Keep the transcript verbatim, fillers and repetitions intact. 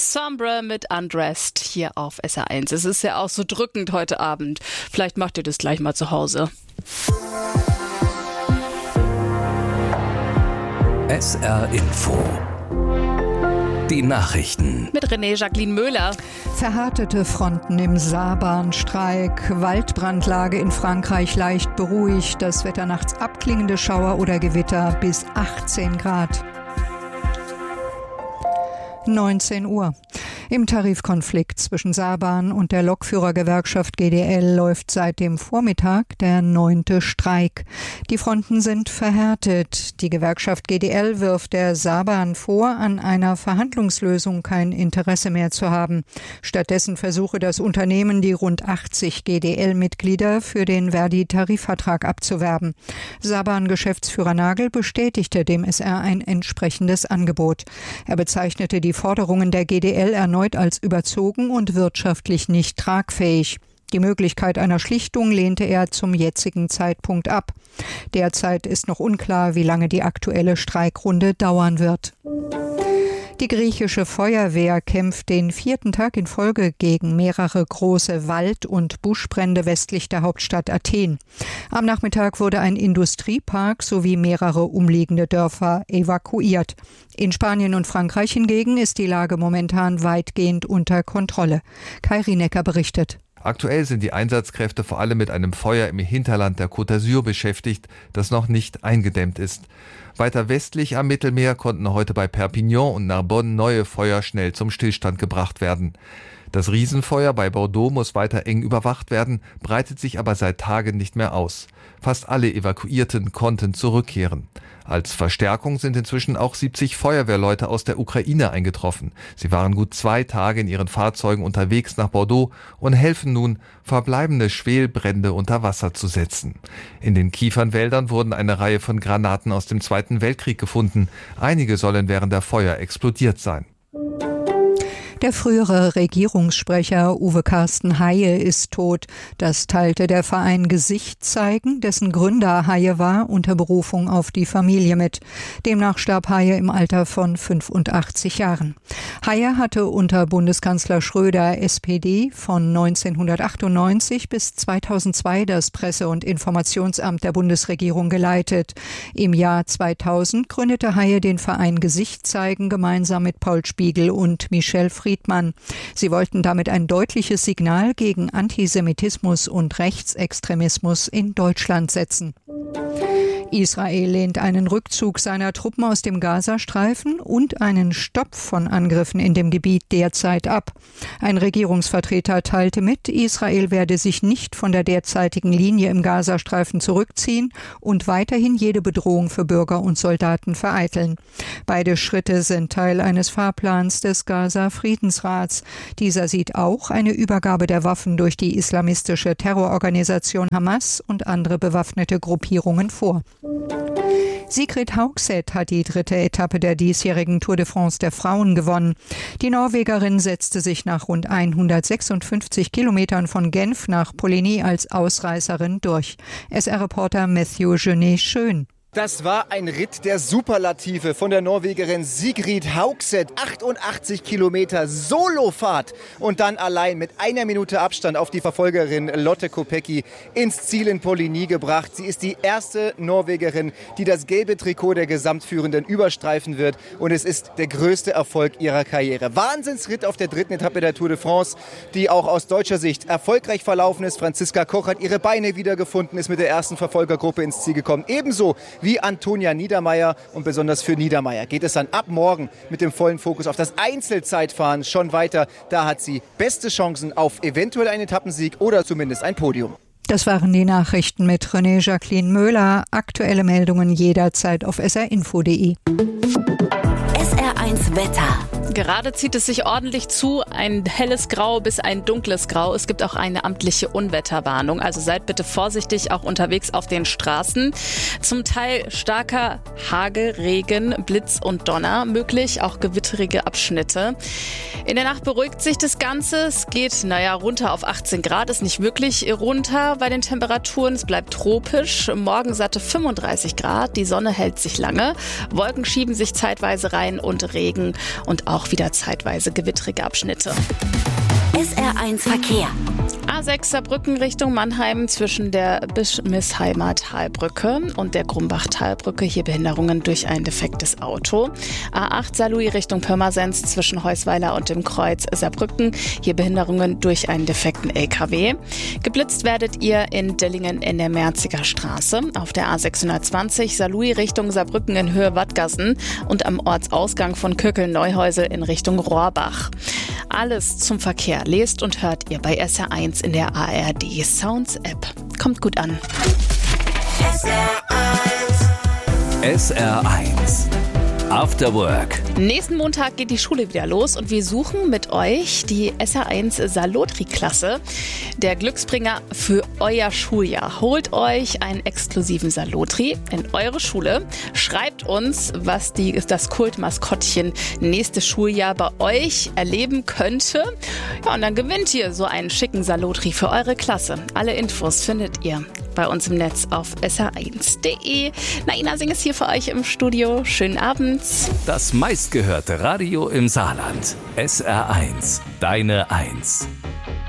Sombra mit Undressed hier auf S R eins. Es ist ja auch so drückend heute Abend. Vielleicht macht ihr das gleich mal zu Hause. S R Info. Die Nachrichten. Mit René Jacqueline Möhler. Verhärtete Fronten im Saarbahnstreik. Waldbrandlage in Frankreich leicht beruhigt. Das Wetter nachts abklingende Schauer oder Gewitter bis achtzehn Grad. neunzehn Uhr. Im Tarifkonflikt zwischen Saarbahn und der Lokführergewerkschaft G D L läuft seit dem Vormittag der neunte Streik. Die Fronten sind verhärtet. Die Gewerkschaft G D L wirft der Saarbahn vor, an einer Verhandlungslösung kein Interesse mehr zu haben. Stattdessen versuche das Unternehmen, die rund achtzig G D L-Mitglieder für den Verdi-Tarifvertrag abzuwerben. Saarbahn-Geschäftsführer Nagel bestätigte dem S R ein entsprechendes Angebot. Er bezeichnete die Forderungen der G D L erneut als überzogen und wirtschaftlich nicht tragfähig. Die Möglichkeit einer Schlichtung lehnte er zum jetzigen Zeitpunkt ab. Derzeit ist noch unklar, wie lange die aktuelle Streikrunde dauern wird. Die griechische Feuerwehr kämpft den vierten Tag in Folge gegen mehrere große Wald- und Buschbrände westlich der Hauptstadt Athen. Am Nachmittag wurde ein Industriepark sowie mehrere umliegende Dörfer evakuiert. In Spanien und Frankreich hingegen ist die Lage momentan weitgehend unter Kontrolle. Kai Rienecker berichtet. Aktuell sind die Einsatzkräfte vor allem mit einem Feuer im Hinterland der Côte d'Azur beschäftigt, das noch nicht eingedämmt ist. Weiter westlich am Mittelmeer konnten heute bei Perpignan und Narbonne neue Feuer schnell zum Stillstand gebracht werden. Das Riesenfeuer bei Bordeaux muss weiter eng überwacht werden, breitet sich aber seit Tagen nicht mehr aus. Fast alle Evakuierten konnten zurückkehren. Als Verstärkung sind inzwischen auch siebzig Feuerwehrleute aus der Ukraine eingetroffen. Sie waren gut zwei Tage in ihren Fahrzeugen unterwegs nach Bordeaux und helfen nun, verbleibende Schwelbrände unter Wasser zu setzen. In den Kiefernwäldern wurden eine Reihe von Granaten aus dem Zweiten Weltkrieg gefunden. Einige sollen während der Feuer explodiert sein. Der frühere Regierungssprecher Uwe Carsten Haie ist tot. Das teilte der Verein Gesicht zeigen, dessen Gründer Haie war, unter Berufung auf die Familie mit. Demnach starb Haie im Alter von fünfundachtzig Jahren. Haie hatte unter Bundeskanzler Schröder S P D von neunzehnhundertachtundneunzig bis zweitausendzwei das Presse- und Informationsamt der Bundesregierung geleitet. Im Jahr zweitausend gründete Haie den Verein Gesicht zeigen gemeinsam mit Paul Spiegel und Michel Friedmann. Sie wollten damit ein deutliches Signal gegen Antisemitismus und Rechtsextremismus in Deutschland setzen. Israel lehnt einen Rückzug seiner Truppen aus dem Gazastreifen und einen Stopp von Angriffen in dem Gebiet derzeit ab. Ein Regierungsvertreter teilte mit, Israel werde sich nicht von der derzeitigen Linie im Gazastreifen zurückziehen und weiterhin jede Bedrohung für Bürger und Soldaten vereiteln. Beide Schritte sind Teil eines Fahrplans des Gaza-Friedensrats. Dieser sieht auch eine Übergabe der Waffen durch die islamistische Terrororganisation Hamas und andere bewaffnete Gruppierungen vor. Sigrid Haugset hat die dritte Etappe der diesjährigen Tour de France der Frauen gewonnen. Die Norwegerin setzte sich nach rund hundertsechsundfünfzig Kilometern von Genf nach Poligny als Ausreißerin durch. S R-Reporter Matthew Genet-Schön. Das war ein Ritt der Superlative von der Norwegerin Sigrid Haugset. achtundachtzig Kilometer Solofahrt und dann allein mit einer Minute Abstand auf die Verfolgerin Lotte Kopecky ins Ziel in Poligny gebracht. Sie ist die erste Norwegerin, die das gelbe Trikot der Gesamtführenden überstreifen wird. Und es ist der größte Erfolg ihrer Karriere. Wahnsinnsritt auf der dritten Etappe der Tour de France, die auch aus deutscher Sicht erfolgreich verlaufen ist. Franziska Koch hat ihre Beine wiedergefunden, ist mit der ersten Verfolgergruppe ins Ziel gekommen. Ebenso wie Antonia Niedermeier, und besonders für Niedermeier geht es dann ab morgen mit dem vollen Fokus auf das Einzelzeitfahren schon weiter. Da hat sie beste Chancen auf eventuell einen Etappensieg oder zumindest ein Podium. Das waren die Nachrichten mit René Jacqueline Möhler. Aktuelle Meldungen jederzeit auf s r info punkt d e. S R eins Wetter. Gerade zieht es sich ordentlich zu, ein helles Grau bis ein dunkles Grau. Es gibt auch eine amtliche Unwetterwarnung, also seid bitte vorsichtig, auch unterwegs auf den Straßen. Zum Teil starker Hagel, Regen, Blitz und Donner möglich, auch gewitterige Abschnitte. In der Nacht beruhigt sich das Ganze. Es geht, naja, runter auf achtzehn Grad, ist nicht wirklich runter bei den Temperaturen. Es bleibt tropisch. Morgen satte fünfunddreißig Grad, die Sonne hält sich lange. Wolken schieben sich zeitweise rein und Regen und auch auch wieder zeitweise gewittrige Abschnitte. S R eins Verkehr. A sechs Saarbrücken Richtung Mannheim zwischen der Bischmisheimer Talbrücke und der Grumbach-Talbrücke. Hier Behinderungen durch ein defektes Auto. A acht Saarlouis Richtung Pirmasens zwischen Heusweiler und dem Kreuz Saarbrücken. Hier Behinderungen durch einen defekten L K W. Geblitzt werdet ihr in Dillingen in der Merziger Straße. Auf der A sechshundertzwanzig Saarlouis Richtung Saarbrücken in Höhe Wattgassen und am Ortsausgang von Köckel-Neuhäusel in Richtung Rohrbach. Alles zum Verkehr lest und hört ihr bei S R eins in der A R D Sounds App. Kommt gut an. S R eins. S R eins. After Work. Nächsten Montag geht die Schule wieder los und wir suchen mit euch die S R eins Salotri-Klasse. Der Glücksbringer für euer Schuljahr. Holt euch einen exklusiven Salotri in eure Schule. Schreibt uns, was die, das Kultmaskottchen nächstes Schuljahr bei euch erleben könnte. Ja, und dann gewinnt ihr so einen schicken Salotri für eure Klasse. Alle Infos findet ihr bei uns im Netz auf S R eins punkt de. Naina Singh ist hier für euch im Studio. Schönen Abend. Das meistgehörte Radio im Saarland. S R eins. Deine Eins.